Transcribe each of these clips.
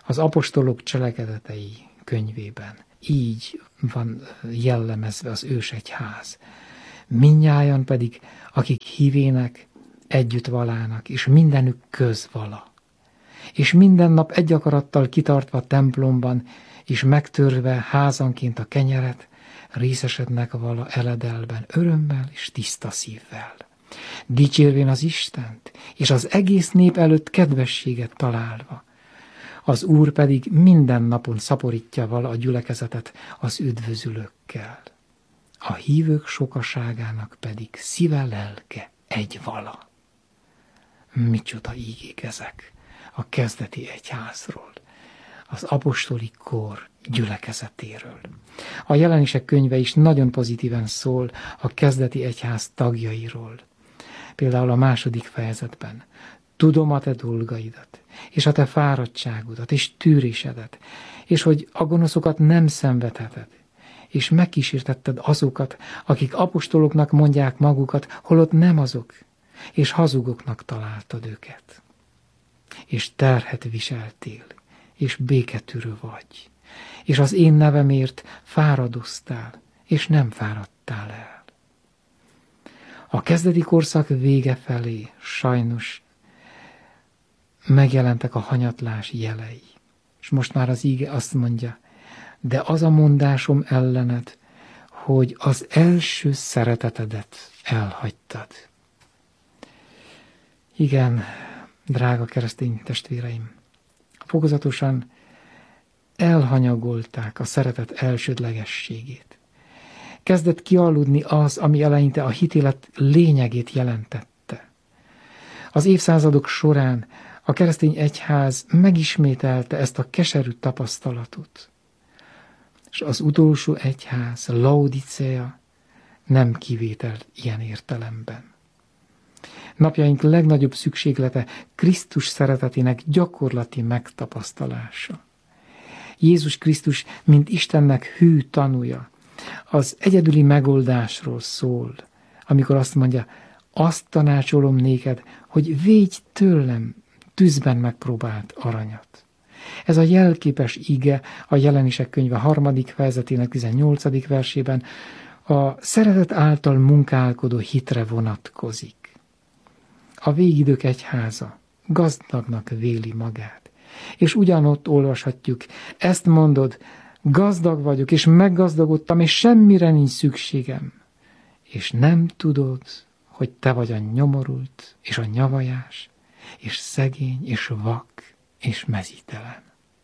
Az apostolok cselekedetei könyvében így van jellemezve az ősegyház. Mindnyájan pedig, akik hívének, együtt valának, és mindenük közvala. És minden nap egy akarattal kitartva a templomban, és megtörve házanként a kenyeret, részesednek vala eledelben, örömmel és tiszta szívvel. Dicsérvén az Istent, és az egész nép előtt kedvességet találva. Az Úr pedig minden napon szaporítja vala a gyülekezetet az üdvözülőkkel. A hívők sokaságának pedig szíve lelke egy vala. Micsoda ígék ezek a kezdeti egyházról, az apostoli kor gyülekezetéről. A Jelenések könyve is nagyon pozitíven szól a kezdeti egyház tagjairól. Például a 2. fejezetben. Tudom a te dolgaidat, és a te fáradtságodat, és tűrésedet, és hogy a gonoszokat nem szenvedheted, és megkísértetted azokat, akik apostoloknak mondják magukat, holott nem azok, és hazugoknak találtad őket. És terhet viseltél, és béketűrő vagy, és az én nevemért fáradoztál, és nem fáradtál el. A kezdeti korszak vége felé sajnos megjelentek a hanyatlás jelei. És most már az íge azt mondja, de az a mondásom ellened, hogy az első szeretetedet elhagytad. Igen, drága keresztény testvéreim, fokozatosan elhanyagolták a szeretet elsődlegességét. Kezdett kialudni az, ami eleinte a hitélet lényegét jelentette. Az évszázadok során a keresztény egyház megismételte ezt a keserű tapasztalatot. És az utolsó egyház, Laodicea, nem kivétel ilyen értelemben. Napjaink legnagyobb szükséglete Krisztus szeretetének gyakorlati megtapasztalása. Jézus Krisztus, mint Istennek hű tanúja, az egyedüli megoldásról szól, amikor azt mondja, azt tanácsolom néked, hogy védj tőlem tűzben megpróbált aranyat. Ez a jelképes ige a Jelenések könyve 3. fejezetének 18. versében a szeretet által munkálkodó hitre vonatkozik. A végidők egyháza gazdagnak véli magát. És ugyanott olvashatjuk, ezt mondod, gazdag vagyok, és meggazdagodtam, és semmire nincs szükségem. És nem tudod, hogy te vagy a nyomorult, és a nyavajás, és szegény, és vak, és mezítelen.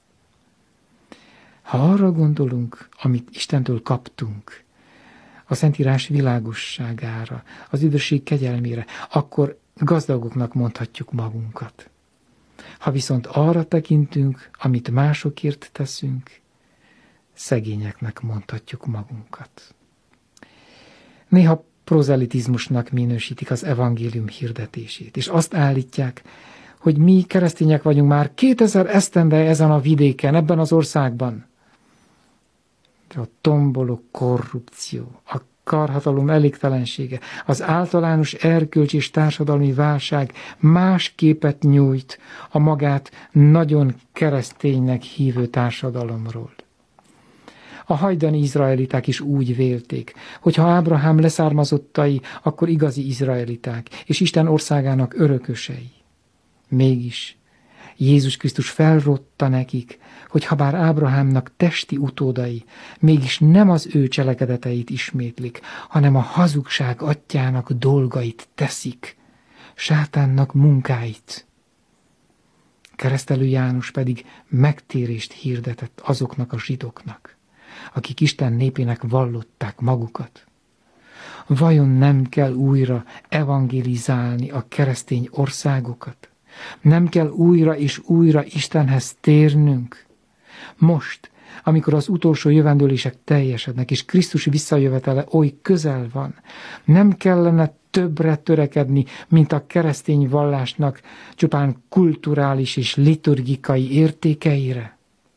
Ha arra gondolunk, amit Istentől kaptunk, a Szentírás világosságára, az üdvösség kegyelmére, akkor gazdagoknak mondhatjuk magunkat. Ha viszont arra tekintünk, amit másokért teszünk, szegényeknek mondhatjuk magunkat. Néha prozelitizmusnak minősítik az evangélium hirdetését, és azt állítják, hogy mi keresztények vagyunk már 2000 esztendeje ezen a vidéken, ebben az országban. De a tomboló korrupció, a karhatalom elégtelensége, az általános erkölcsi és társadalmi válság más képet nyújt a magát nagyon kereszténynek hívő társadalomról. A hajdani izraeliták is úgy vélték, hogy ha Ábrahám leszármazottai, akkor igazi izraeliták, és Isten országának örökösei. Mégis Jézus Krisztus felrotta nekik, hogy ha bár Ábrahámnak testi utódai, mégis nem az ő cselekedeteit ismétlik, hanem a hazugság atyjának dolgait teszik, sátánnak munkáit. Keresztelő János pedig megtérést hirdetett azoknak a zsidóknak, akik Isten népének vallották magukat. Vajon nem kell újra evangelizálni a keresztény országokat? Nem kell újra és újra Istenhez térnünk? Most, amikor az utolsó jövendőlések teljesednek, és Krisztus visszajövetele oly közel van, nem kellene többre törekedni, mint a keresztény vallásnak csupán kulturális és liturgikai értékeire?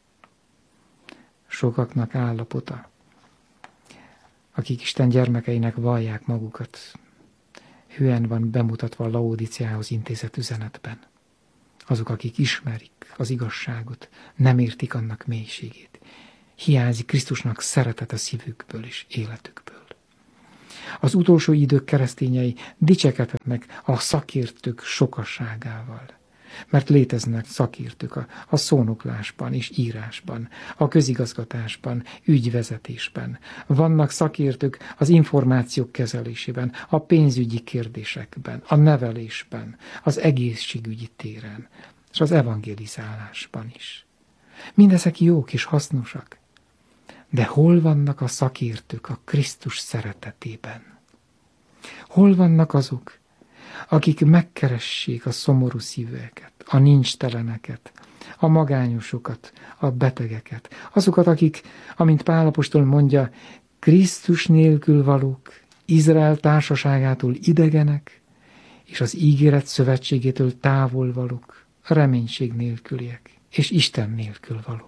Sokaknak állapota, akik Isten gyermekeinek vallják magukat, hülyen van bemutatva a Laodiceához intézett üzenetben. azok, akik ismerik az igazságot, nem értik annak mélységét. Hiányzik Krisztusnak szeretet a szívükből és életükből. Az utolsó idők keresztényei dicsekedhetnek a szakértők sokasságával, mert léteznek szakértők a szónoklásban és írásban, a közigazgatásban, ügyvezetésben. Vannak szakértők az információk kezelésében, a pénzügyi kérdésekben, a nevelésben, az egészségügyi téren, és az evangelizálásban is. Mindezek jók és hasznosak. De hol vannak a szakértők a Krisztus szeretetében? Hol vannak azok, akik megkeressék a szomorú szívűeket, a nincsteleneket, a magányosokat, a betegeket, azokat, akik, amint Pál apostol mondja, Krisztus nélkül valók, Izrael társaságától idegenek, és az ígéret szövetségétől távol valók, reménység nélküliek, és Isten nélkül valók.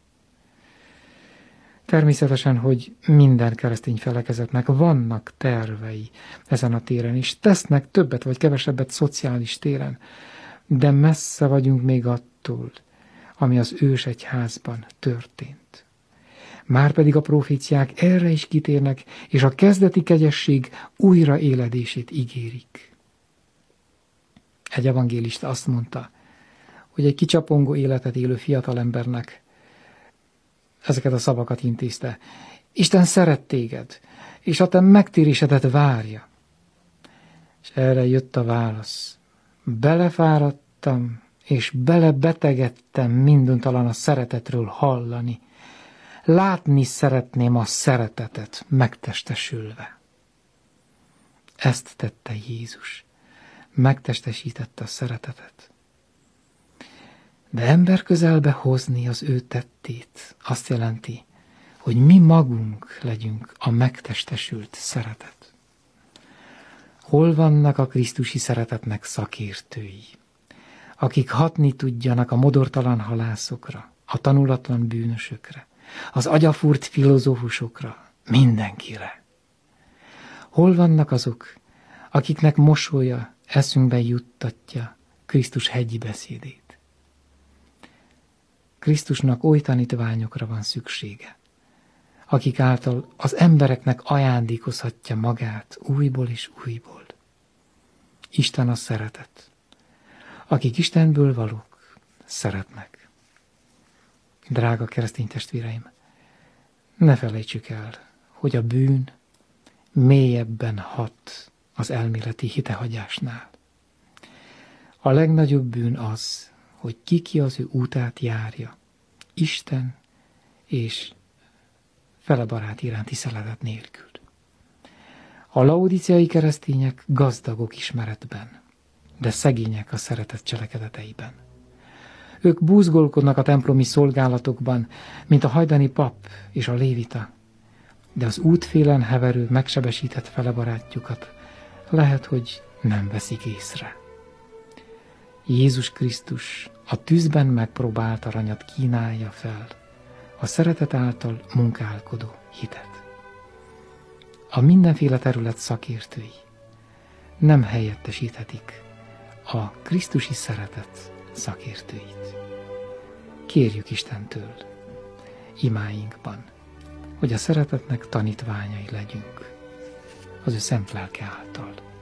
Természetesen, hogy minden keresztény felekezetnek vannak tervei ezen a téren, és tesznek többet vagy kevesebbet szociális téren, de messze vagyunk még attól, ami az ősegyházban történt. Márpedig a proféciák erre is kitérnek, és a kezdeti kegyesség újraéledését ígérik. Egy evangélista azt mondta, hogy egy kicsapongó életet élő fiatalembernek ezeket a szavakat intézte. Isten szeret téged, és a te megtérésedet várja. És erre jött a válasz. Belefáradtam, és belebetegedtem minduntalan a szeretetről hallani. Látni szeretném a szeretetet megtestesülve. Ezt tette Jézus. Megtestesítette a szeretetet. De ember közelbe hozni az ő tettét azt jelenti, hogy mi magunk legyünk a megtestesült szeretet. Hol vannak a krisztusi szeretetnek szakértői, akik hatni tudjanak a modortalan halászokra, a tanulatlan bűnösökre, az agyafúrt filozófusokra, mindenkire? Hol vannak azok, akiknek mosolya eszünkbe juttatja Krisztus hegyi beszédét? Krisztusnak oly tanítványokra van szüksége, akik által az embereknek ajándékozhatja magát újból és újból. Isten a szeretet. Akik Istenből valók, szeretnek. Drága keresztény testvéreim, ne felejtsük el, hogy a bűn mélyebben hat az elméleti hitehagyásnál. A legnagyobb bűn az, hogy ki az ő útát járja, Isten és fele barát iránti szeretet nélkül. A laodíceai keresztények gazdagok ismeretben, de szegények a szeretet cselekedeteiben. Ők búzgolkodnak a templomi szolgálatokban, mint a hajdani pap és a lévita, de az útfélen heverő, megsebesített fele barátjukat lehet, hogy nem veszik észre. Jézus Krisztus a tűzben megpróbált aranyat kínálja fel, a szeretet által munkálkodó hitet. A mindenféle terület szakértői nem helyettesíthetik a krisztusi szeretet szakértőit. Kérjük Istentől imáinkban, hogy a szeretetnek tanítványai legyünk az ő szent lelke által.